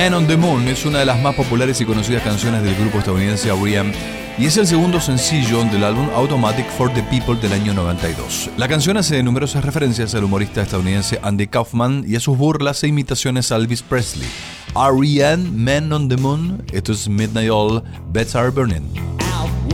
Man on the Moon es una de las más populares y conocidas canciones del grupo estadounidense R.E.M. y es el segundo sencillo del álbum Automatic for the People del año 92. La canción hace numerosas referencias al humorista estadounidense Andy Kaufman y a sus burlas e imitaciones a Elvis Presley. R.E.M. Man on the Moon, esto es Midnight Oil, Beds Are Burning.